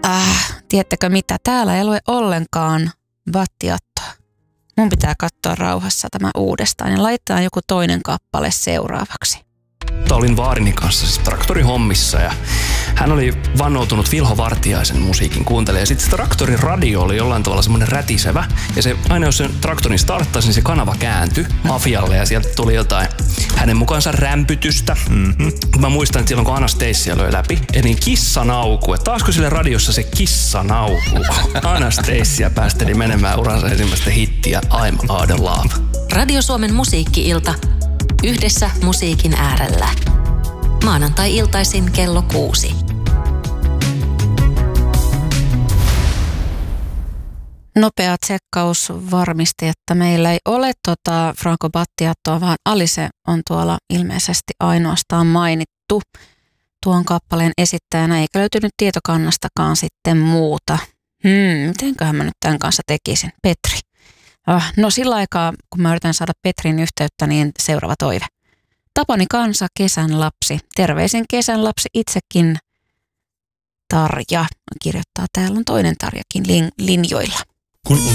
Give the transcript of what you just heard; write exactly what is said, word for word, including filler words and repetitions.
Äh, tiedättekö mitä? Täällä ei lue ollenkaan Battiattoa. Mun pitää katsoa rauhassa tämä uudestaan ja laittaa joku toinen kappale seuraavaksi. Olin vaarini kanssa siis traktorihommissa ja hän oli vannoutunut Vilho Vartiaisen musiikin kuuntelija. Ja sitten se traktorin radio oli jollain tavalla semmoinen rätisevä. Ja se, aina jos sen traktorin starttasi, niin se kanava kääntyi mafialle ja sieltä tuli jotain hänen mukaansa rämpytystä. Mm-hmm. Mä muistan, että silloin kun Anastasia löi läpi, eli kissanauku. Että taasko sille radiossa se kissanauku? Anastasia päästeli menemään uransa ensimmäistä hittiä I'm Out of Love. Radio Suomen musiikki-ilta. Yhdessä musiikin äärellä. Maanantai-iltaisin kello kuusi. Nopea tsekkaus varmisti, että meillä ei ole tota Franco Battiattoa, vaan Alice on tuolla ilmeisesti ainoastaan mainittu tuon kappaleen esittäjänä, eikä löytynyt tietokannastakaan sitten muuta. Hmm, mitenköhän mä nyt tämän kanssa tekisin? Petri. Ah, no sillä aikaa, kun mä yritän saada Petrin yhteyttä, niin seuraava toive. Tapani kansa, kesän lapsi. Terveisin kesän lapsi itsekin. Tarja kirjoittaa. Täällä on toinen Tarjakin lin- linjoilla. Kun